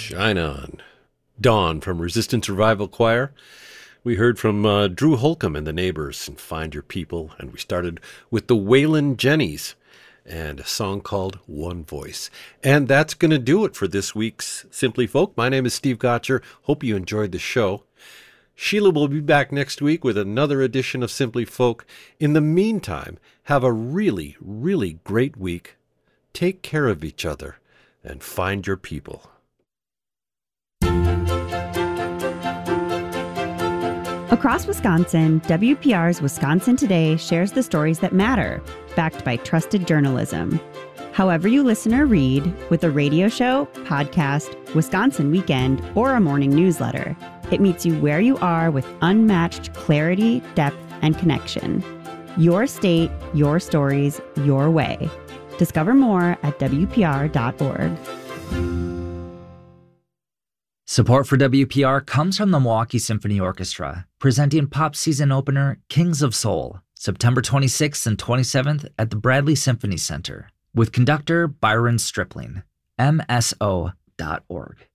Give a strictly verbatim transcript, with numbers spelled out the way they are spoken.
Shine On. Dawn from Resistance Revival Choir. We heard from uh, Drew Holcomb and the Neighbors and Find Your People. And we started with the Waylon Jennies and a song called One Voice. And that's going to do it for this week's Simply Folk. My name is Steve Gotcher. Hope you enjoyed the show. Sheila will be back next week with another edition of Simply Folk. In the meantime, have a really, really great week. Take care of each other and find your people. Across Wisconsin, W P R's Wisconsin Today shares the stories that matter, backed by trusted journalism. However you listen or read, with a radio show, podcast, Wisconsin Weekend, or a morning newsletter, it meets you where you are with unmatched clarity, depth, and connection. Your state, your stories, your way. Discover more at W P R dot org. Support for W P R comes from the Milwaukee Symphony Orchestra, presenting pop season opener Kings of Soul, September twenty-sixth and twenty-seventh at the Bradley Symphony Center, with conductor Byron Stripling. M S O dot org.